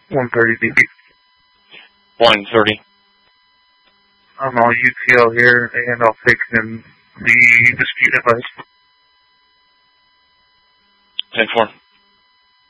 130 dB. 130. I'm on UTL here, and I'll fix in the dispute device. 10-4.